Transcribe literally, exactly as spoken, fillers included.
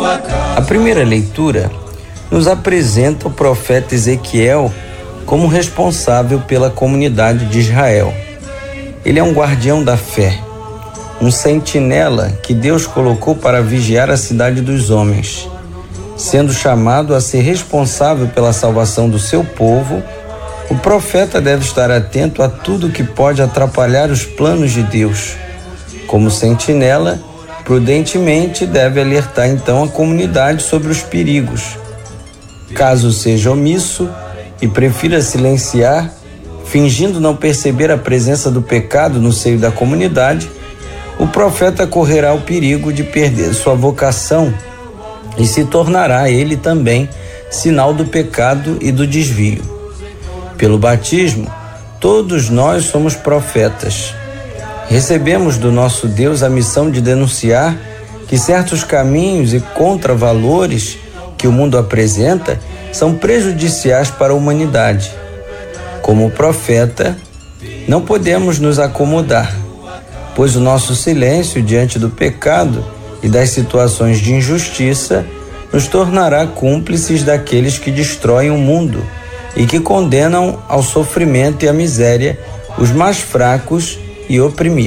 A primeira leitura nos apresenta o profeta Ezequiel como responsável pela comunidade de Israel. Ele é um guardião da fé, um sentinela que Deus colocou para vigiar a cidade dos homens. Sendo chamado a ser responsável pela salvação do seu povo, o profeta deve estar atento a tudo que pode atrapalhar os planos de Deus. Como sentinela, prudentemente deve alertar então a comunidade sobre os perigos. Caso seja omisso e prefira silenciar, fingindo não perceber a presença do pecado no seio da comunidade, o profeta correrá o perigo de perder sua vocação e se tornará ele também sinal do pecado e do desvio. Pelo batismo, todos nós somos profetas. Recebemos do nosso Deus a missão de denunciar que certos caminhos e contravalores que o mundo apresenta são prejudiciais para a humanidade. Como profeta, não podemos nos acomodar, pois o nosso silêncio diante do pecado e das situações de injustiça nos tornará cúmplices daqueles que destroem o mundo e que condenam ao sofrimento e à miséria os mais fracos e oprimidos.